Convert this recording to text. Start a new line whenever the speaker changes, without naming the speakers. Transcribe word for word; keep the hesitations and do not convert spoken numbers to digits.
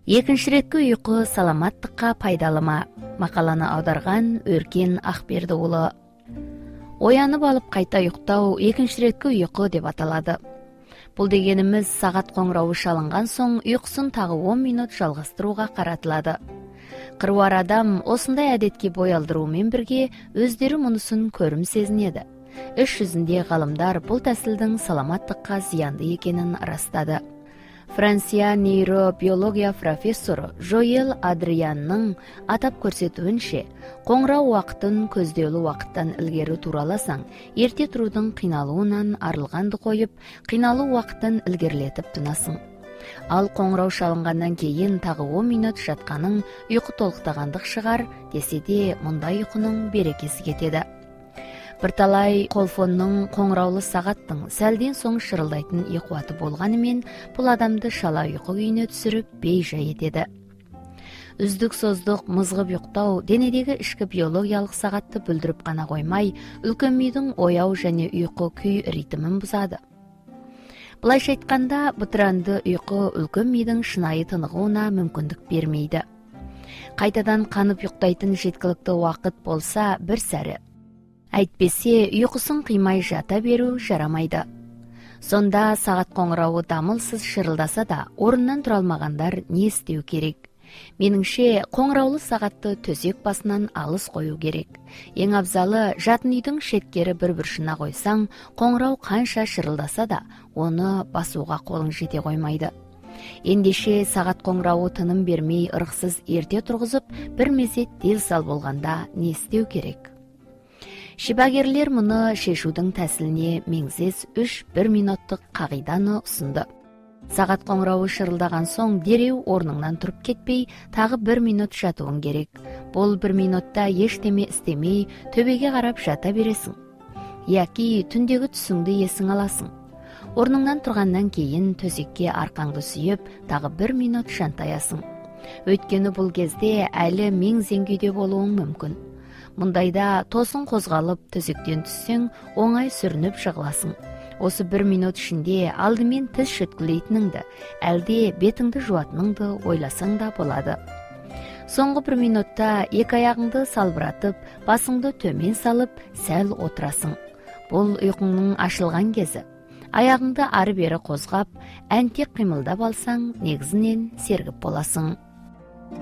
Экинчи иретки уйку саламаттыкка пайдалыма? Макаланы аударган Өркен Акберди уулу. Оянып алып кайта уктоо экинчи иретки уйку деп аталады. Бул дегенimiz сагат коңгуроо шалынган соң уйкусун тагы он мүнөт жалгастырууга каратылады. Кырбар адам осундай адетке бой алдыруу менен бирге өздөрү мунусун көрүм сезинеди. Іс жүзінде ғалымдар бұл тәсілдің саламаттыққа зиянды екенін растады. Франция нейробиология профессоры Жоэл Адрианның атап көрсетуінше, қоңырау уақытын көзделүү уақыттан илгери тураласаң, ерте туруудун кыйналуунан арылганды коюп, кыйналуу уақытын илгерилетип тынасың. Ал қоңырау шалынгандан кейін тагы он мүнөт жатканың уйку толуктагандык шыгар, десе де мындай уйкунун берекеси кетеди. Бір талай колфонның қоңыраулы сағаттың сәлден соң шырылдайтын ұйқуаты болғанымен, бұл адамды шала ұйқы күйіне түсіріп бей-жай етеді. Үздік создық мызғып ұйықтау денедегі ішкі биологиялық сағатты бүлдіріп қана қоймай, үлкен мидың ояу және ұйқы күй ритмін бұзады. Былайша айтқанда, бытыранды ұйқы үлкен мидың шынайы тынығуына мүмкіндік бермейді. Қайтадан қанып ұйықтайтын жеткілікті уақыт болса бір сәрі. Әйтпесе, ұйқысын қимай жата беру жарамайды. Сонда сағат қоңырауы дамылсыз шырылдаса да, орыннан тұра алмағандар не істеу керек? Меніңше, қоңыраулы сағатты төсек басынан алыс қою керек. Ең абзалы, жатын үйдің шеткері бір бұрышына қойсаң, қоңырау қанша шырылдаса да, оны басуға қолың жете қоймайды. Ендеше сағат қоңырауы тыным бермей ырықсыз ерте тұрғызып, бір мезет дел сал болғанда не істеу керек? Шибагерлер мұны шешудің тәсіліне меңзес үш бір минуттық қағиданы ұсынды. Сағат қоңырауы шырылдаған соң дереу орныңнан тұрып кетпей, тағы бір минут жатуың керек. Бұл бір минутта ештеме істемей, төбеге қарап жата бересің. Яки түндегі түсіңді есің аласың. Орныңнан тұрғаннан кейін төсекке арқаңды сүйеп, тағы бір минут жантаясың. Өйткені бұл кезде әлі мең-зең күйде болуың мүмкін. Мұндайда тосын қозғалып төсектен түссең, оңай сүрініп жығыласың. Осы бір минут ішінде алдымен тіс шөткілейтініңді, әлде бетіңді жуатыныңды ойласаң да болады. Соңғы бір минутта екі аяғыңды салбыратып, басыңды төмен салып, сәл отырасың. Бұл ұйқыңның ашылған кезі. Аяғыңды ары бері қозғап, әнтек қимылдап алсаң, негізінен сергіп боласың.